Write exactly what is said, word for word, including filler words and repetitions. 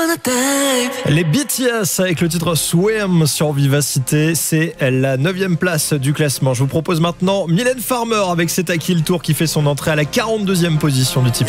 Les B T S avec le titre Swim sur Vivacité, c'est la neuvième place du classement. Je vous propose maintenant Mylène Farmer avec C'est à qui le tour qui fait son entrée à la quarante-deuxième position du Tipeee.